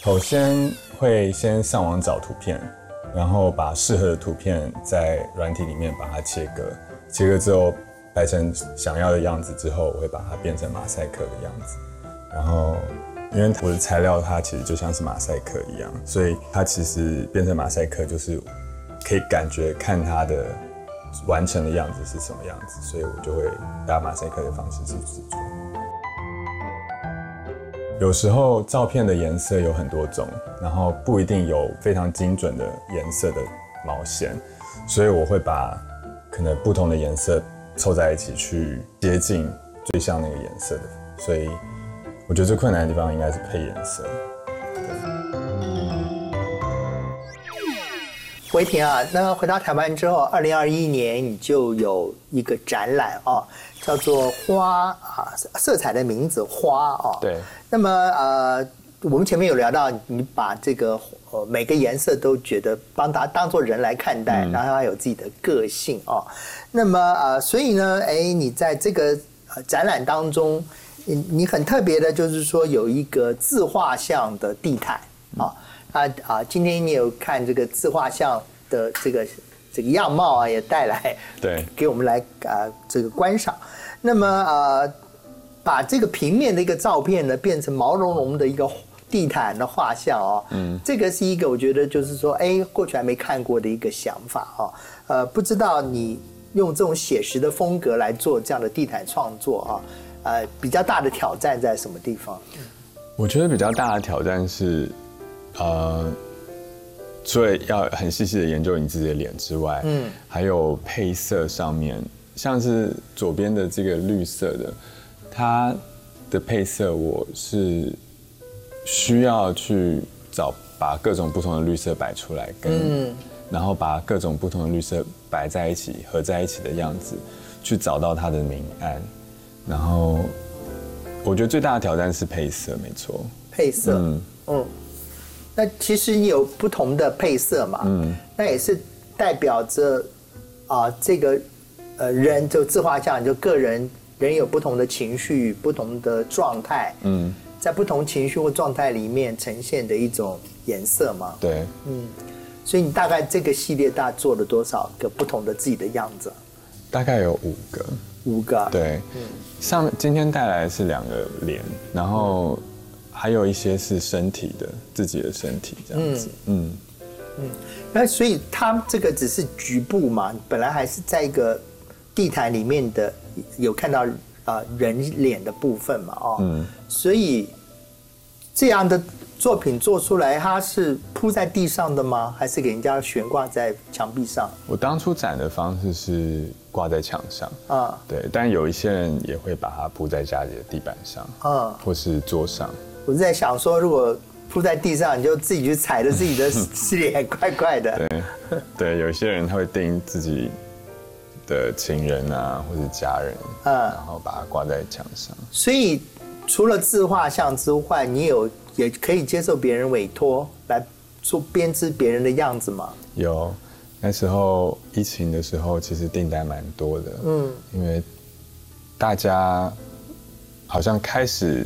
首先会先上网找图片，然后把适合的图片在软体里面把它切割，切割之后摆成想要的样子之后，我会把它变成马赛克的样子。然后因为我的材料它其实就像是马赛克一样，所以它其实变成马赛克就是可以感觉看它的完成的样子是什么样子，所以我就会搭马赛克的方式去制作。有时候照片的颜色有很多种，然后不一定有非常精准的颜色的毛线，所以我会把可能不同的颜色凑在一起去接近最像那个颜色的，所以我觉得最困难的地方应该是配颜色。 维婷啊，那回到台湾之后，2021年你就有一个展览啊，叫做花啊，色彩的名字花啊。 对。 那么我们前面有聊到，你把这个每个颜色都觉得帮它当作人来看待，然后它有自己的个性啊。那么所以呢，你在这个展览当中，你很特别的就是说有一个自画像的地毯啊。今天你有看这个自画像的这个样貌啊，也带来对给我们来这个观赏。那么把这个平面的一个照片呢，变成毛茸茸的一个地毯的画像哦，这个是一个我觉得就是说，过去还没看过的一个想法哦，不知道你用这种写实的风格来做这样的地毯创作啊，比较大的挑战在什么地方？ 我觉得比较大的挑战是，除了要很细细的研究你自己的脸之外，还有配色上面，像是左边的这个绿色的。它的配色我是需要去把各种不同的绿色摆出来，然后把各种不同的绿色摆在一起合在一起的样子，去找到它的明暗。然后我觉得最大的挑战是配色，没错。 配色，那其实你有不同的配色嘛，那也是代表着这个人就自画像就个人有不同的情绪、不同的状态，在不同情绪或状态里面呈现的一种颜色嘛。 对， 所以你大概这个系列大概做了多少个不同的自己的样子？ 大概有5个。对，今天带来的是2个脸，然后还有一些是身体的，自己的身体这样子。 那所以它这个只是局部嘛，本来还是在一个地毯里面的。有看到人脸的部分嘛，所以这样的作品做出来，它是铺在地上的吗？还是给人家悬挂在墙壁上？我当初展的方式是挂在墙上对，但有一些人也会把它铺在家里的地板上或是桌上。 我是在想说，如果铺在地上，你就自己去踩着自己的脸，怪怪的。 对，有些人他会钉自己的情人啊，或者家人，然后把它挂在墙上。 所以除了自画像之外，你也可以接受别人委托来做编织别人的样子吗？ 有，那时候疫情的时候，其实订单蛮多的，因为大家好像开始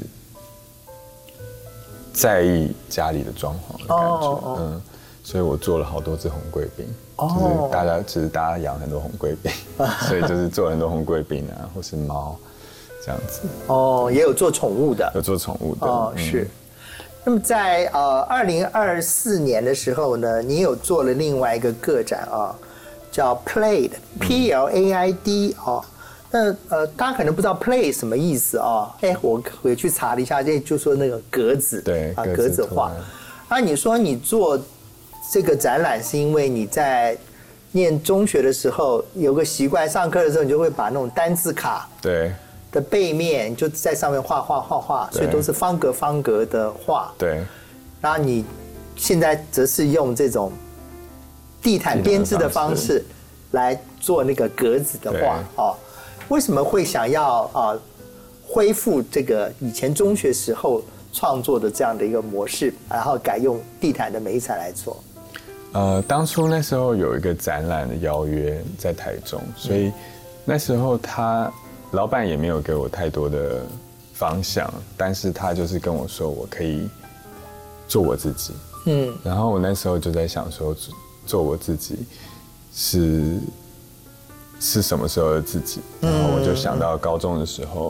在意家里的装潢的感觉，所以我做了好多只红贵宾。就是大家养很多红贵宾，所以就是做很多红贵宾啊，或是猫这样子。 也有做宠物的， 有做宠物的。 是。那么在2024年的时候呢，你有做了另外一个个展叫 Plaid PLAID 那大家可能不知道 Play 什么意思我回去查了一下，就说那个格子， 对格子画。你说你做这个展览是因为你在念中学的时候有个习惯，上课的时候你就会把那种单字卡的背面就在上面画，所以都是方格的画。 对。 然后你现在则是用这种地毯编织的方式来做那个格子的画为什么会想要恢复这个以前中学时候创作的这样的一个模式，然后改用地毯的媒材来做？ 当初那时候有一个展览的邀约在台中，所以那时候老板也没有给我太多的方向，但是他就是跟我说我可以做我自己。然后我那时候就在想说，做我自己是什么时候的自己？然后我就想到高中的时候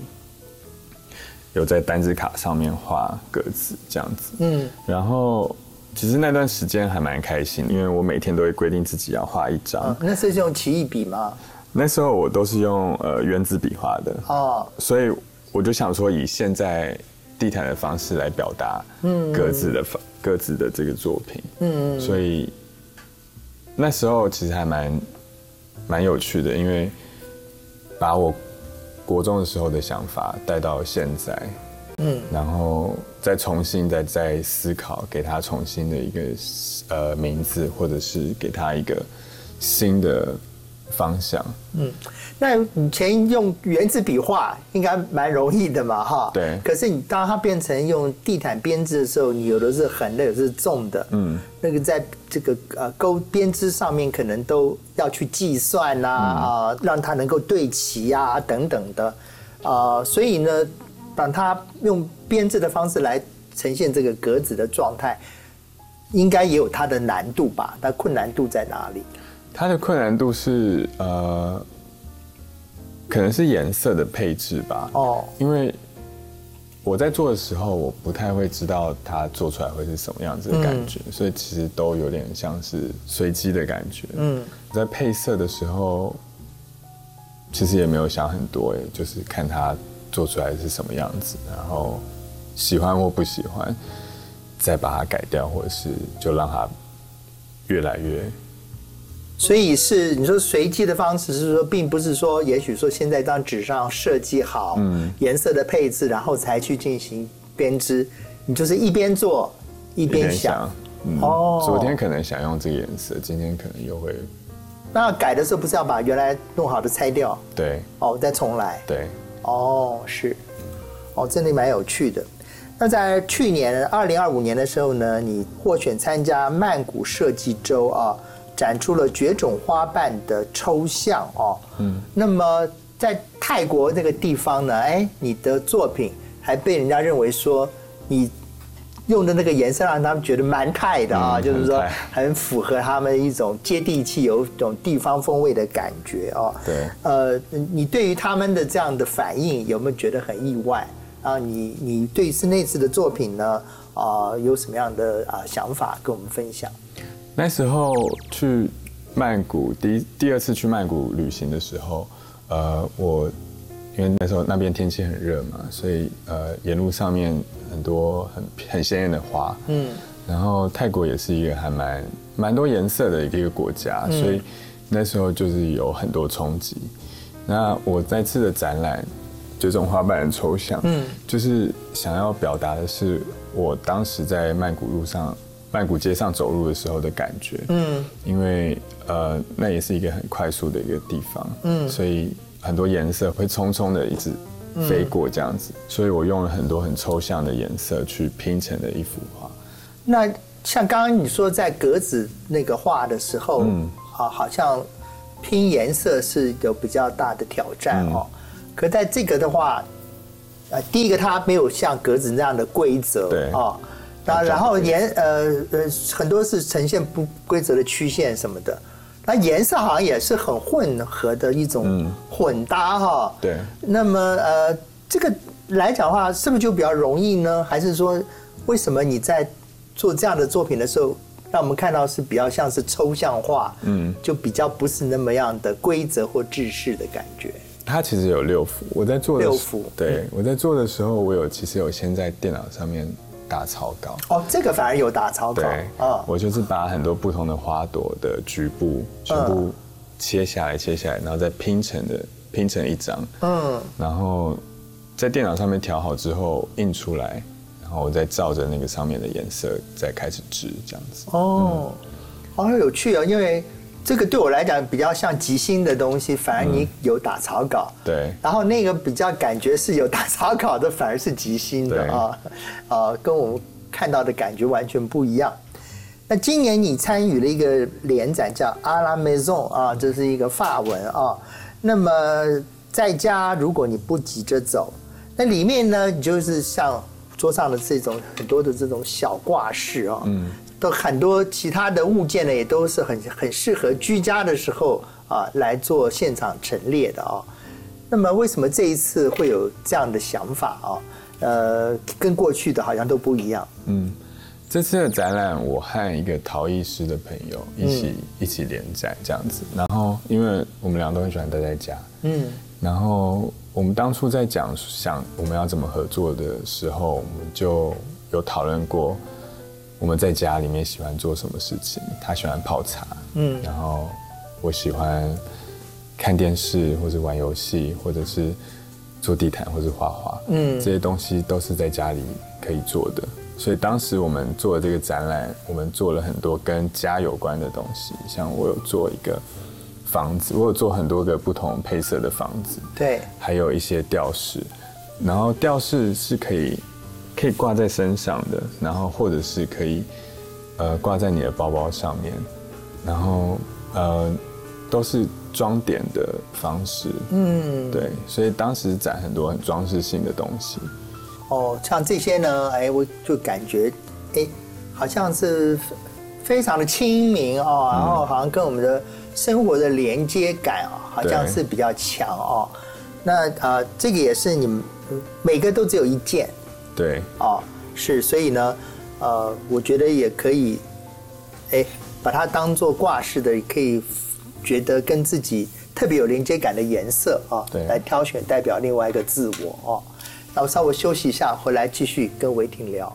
有在单字卡上面画格子这样子。然后其实那段时间还蛮开心，因为我每天都会规定自己要画一张。 那是用奇异笔吗？ 那时候我都是用原子笔画的。所以我就想说，以现在地毯的方式来表达格子的这个作品。所以那时候其实还蛮有趣的，因为把我国中的时候的想法带到现在。然后再重新再思考，给他重新的一个名字，或者是给他一个新的方向。 那以前用原子笔画应该蛮容易的嘛，哈。 对。 可是你当它变成用地毯编织的时候，你有的是横的，有的是纵的。那个在这个编织上面可能都要去计算让它能够对齐啊等等的。所以呢，把它用编织的方式来呈现这个格子的状态，应该也有它的难度吧？它困难度在哪里？ 它的困难度是可能是颜色的配置吧。因为我在做的时候，我不太会知道它做出来会是什么样子的感觉，所以其实都有点像是随机的感觉。在配色的时候，其实也没有想很多，就是看它做出来是什么样子，然后喜欢或不喜欢，再把它改掉，或者是就让它越来越。 所以是你说随机的方式，是说并不是说，也许说先在张纸上设计好颜色的配置，然后才去进行编织。你就是一边做一边想。 昨天可能想用这个颜色，今天可能又会。 那改的时候不是要把原来弄好的拆掉？ 对。 再重来。 对。 是。真的蛮有趣的。那在去年2025年的时候呢，你获选参加曼谷设计周展出了绝种花瓣的抽象那么在泰国那个地方呢，你的作品还被人家认为说你用的那个颜色让他们觉得蛮泰的就是说很符合他们一种接地气、有一种地方风味的感觉对。 你对于他们的这样的反应有没有觉得很意外你对那次的作品呢有什么样的想法跟我们分享？ 那时候去曼谷第二次去曼谷旅行的时候，我因为那时候那边天气很热嘛，所以沿路上面很多很鲜艳的花。然后泰国也是一个还蛮多颜色的一个国家，所以那时候就是有很多冲击。那我这次的展览这种花瓣的抽象，就是想要表达的是我当时在曼谷街上走路的时候的感觉。因为那也是一个很快速的一个地方，所以很多颜色会匆匆的一直飞过这样子，所以我用了很多很抽象的颜色去拼成的一幅画。 那像刚刚你说在格子那个画的时候，好像拼颜色是有比较大的挑战可在这个的话，第一个它没有像格子那样的规则， 对然后很多是呈现不规则的曲线什么的，那颜色好像也是很混合的一种混搭对。 那么这个来讲的话，是不是就比较容易呢？还是说为什么你在做这样的作品的时候，让我们看到是比较像是抽象化，就比较不是那么样的规则或制式的感觉？ 它其实有6幅，我在做的 6幅， 对，我在做的时候，我其实有先在电脑上面打草稿。 这个反而有打草稿。 对，我就是把很多不同的花朵的局部全部切下来，然后再拼成一张。然后在电脑上面调好之后印出来，然后我再照着那个上面的颜色再开始织，这样子。 好有趣因为这个对我来讲比较像即兴的东西，反而你有打草稿。 对。 然后那个比较感觉是有打草稿的，反而是即兴的跟我们看到的感觉完全不一样。那今年你参与了一个联展，叫阿拉梅松这是一个法文那么在家如果你不急着走，那里面呢，你就是像桌上的这种很多的这种小挂饰啊，都很多其他的物件呢，也都是很适合居家的时候啊来做现场陈列的啊。那么为什么这一次会有这样的想法啊？跟过去的好像都不一样。 这次的展览，我和一个陶艺师的朋友一起联展这样子。然后，因为我们俩都很喜欢待在家，然后我们当初在想我们要怎么合作的时候，我们就有讨论过我们在家里面喜欢做什么事情。他喜欢泡茶，然后我喜欢看电视或者玩游戏，或者是做地毯或者画画，这些东西都是在家里可以做的。所以当时我们做的这个展览，我们做了很多跟家有关的东西，像我有做一个房子，我有做很多个不同配色的房子， 对， 还有一些吊饰，然后吊饰是可以挂在身上的，然后或者是可以挂在你的包包上面，然后都是装点的方式，对，所以当时展很多很装饰性的东西。 像这些呢，我就感觉，好像是非常的亲民哦，然后好像跟我们的生活的连接感好像是比较强哦。那这个也是你们每个都只有一件， 对， 是，所以呢，我觉得也可以，把它当做挂饰的，可以觉得跟自己特别有连接感的颜色对， 来挑选代表另外一个自我那我稍微休息一下，回来继续跟维婷聊。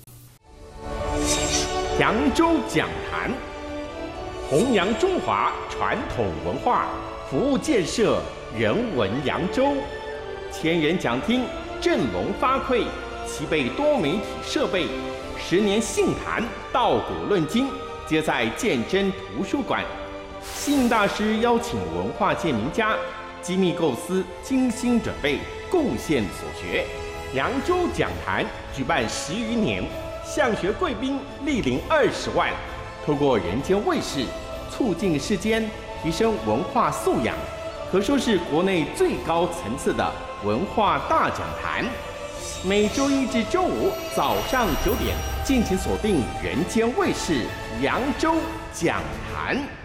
扬州讲坛，弘扬中华传统文化，服务建设人文扬州。千人讲厅振聋发聩，齐备多媒体设备，10年杏坛稻谷论今，皆在鉴真图书馆。杏大师邀请文化界名家，机密构思，精心准备，贡献所学。扬州讲坛举办10余年，向学贵宾莅临20万，透过人间卫视，促进世间提升文化素养，可说是国内最高层次的文化大讲坛。每周一至周五早上9点，敬请锁定人间卫视扬州讲坛。